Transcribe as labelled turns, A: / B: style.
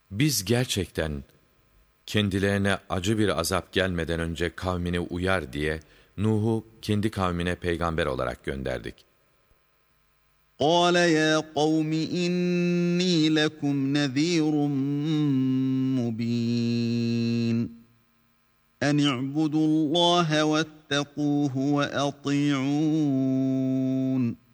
A: Biz gerçekten kendilerine acı bir azap gelmeden önce kavmini uyar diye Nuh'u kendi kavmine peygamber olarak gönderdik.
B: قَالَ يَا قَوْمِ إِنِّي لَكُمْ نَذ۪يرٌ مُّب۪ينٌ اَنِ اعْبُدُوا اللّٰهَ وَاتَّقُوهُ وَأَطِيعُونِ